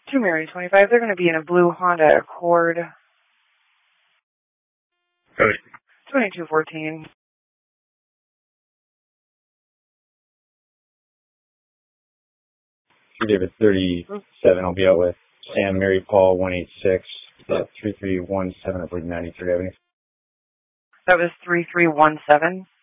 To Mary 25, they're going to be in a blue Honda Accord. Cody. 2214. David 37, I'll be out with Sam Mary Paul 186, 3317, I believe 93 Avenue. That was 3317.